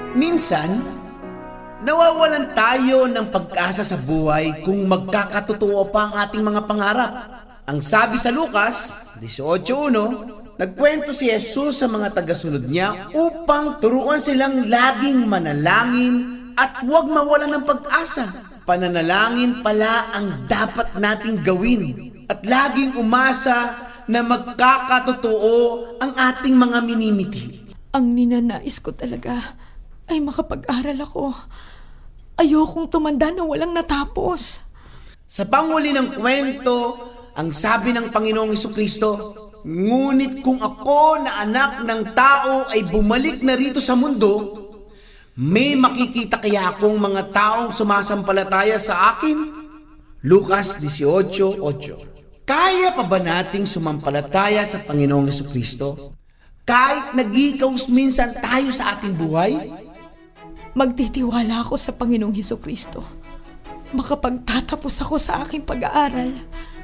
Minsan, nawawalan tayo ng pag-asa sa buhay kung magkakatotoo pa ang ating mga pangarap. Ang sabi sa Lucas 18:1, nagkwento si Jesus sa mga tagasunod niya upang turuan silang laging manalangin at huwag mawalan ng pag-asa. Pananalangin pala ang dapat nating gawin at laging umasa na magkakatotoo ang ating mga minimiti. Ang ninanais ko talaga ay makapag-aral ako. Ayokong tumanda na walang natapos. Sa panghuli ng kwento, ang sabi ng Panginoong Hesukristo, ngunit kung ako na anak ng tao ay bumalik na rito sa mundo, may makikita kaya akong mga taong sumasampalataya sa akin? Lucas 18:8. Kaya pa ba nating sumampalataya sa Panginoong Hesukristo kahit nag-iikaws minsan tayo sa ating buhay? Magtitiwala ako sa Panginoong Hesukristo. Makapagtatapos ako sa aking pag-aaral